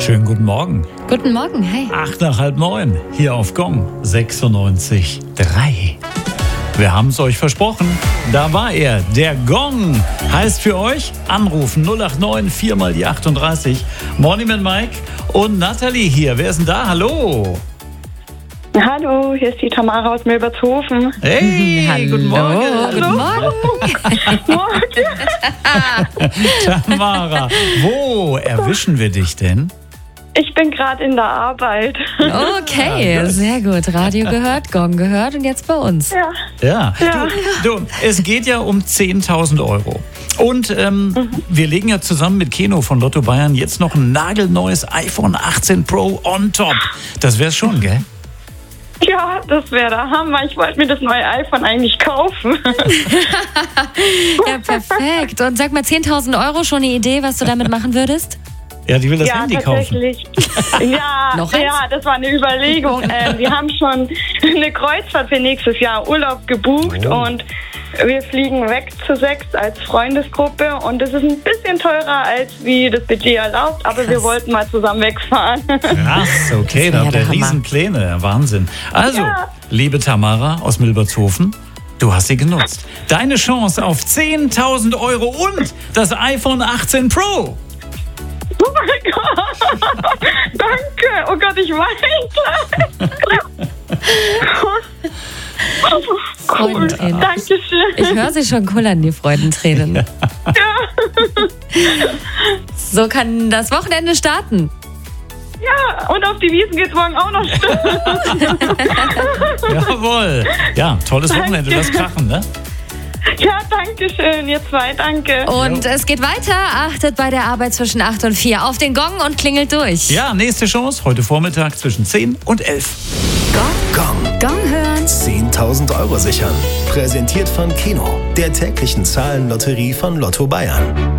Schönen guten Morgen. Guten Morgen, hey. 8 nach halb 9, hier auf Gong 96,3. Wir haben es euch versprochen. Da war er, der Gong. Heißt für euch, anrufen 089 4 mal die 38. Morning mit Mike und Nathalie hier. Wer ist denn da? Hallo. Hallo, hier ist die Tamara aus Milbertshofen. Hey, Hallo. guten Morgen. Guten Morgen. Tamara, wo erwischen wir dich denn? Ich bin gerade in der Arbeit. Okay, sehr gut. Radio gehört, Gong gehört und jetzt bei uns. Ja. Ja, du, es geht ja um 10.000 Euro. Und wir legen ja zusammen mit Keno von Lotto Bayern jetzt noch ein nagelneues iPhone 18 Pro on top. Das wär's schon, gell? Ja, das wäre der Hammer. Ich wollte mir das neue iPhone eigentlich kaufen. Ja, perfekt. Und sag mal, 10.000 Euro, schon eine Idee, was du damit machen würdest? Ja, die will das ja, Handy kaufen. tatsächlich. Ja, Noch eins? ja, das war eine Überlegung. Wir haben schon eine Kreuzfahrt für nächstes Jahr Urlaub gebucht und wir fliegen weg zu 6 als Freundesgruppe und das ist ein bisschen teurer, als wie das Budget erlaubt, aber wir wollten mal zusammen wegfahren. Krass, okay, da Das wär habt der ihr Hammer. Riesenpläne. Wahnsinn. Also, Ja. liebe Tamara aus Milbertshofen, du hast sie genutzt. Deine Chance auf 10.000 Euro und das iPhone 18 Pro. Oh mein Gott! Danke! Oh Gott, ich weine! Cool, Freudentränen. Dankeschön. Ich höre sie schon kullern, die Freudentränen. So kann das Wochenende starten. Ja, und auf die Wiesen geht's morgen auch noch. Jawohl. Ja, tolles Wochenende, das Krachen, ne? Ja, danke schön, ihr zwei, danke. Und es geht weiter. Achtet bei der Arbeit zwischen 8 und 4 auf den Gong und klingelt durch. Ja, nächste Chance heute Vormittag zwischen 10 und 11. Gong hören. 10.000 Euro sichern. Präsentiert von Keno, der täglichen Zahlenlotterie von Lotto Bayern.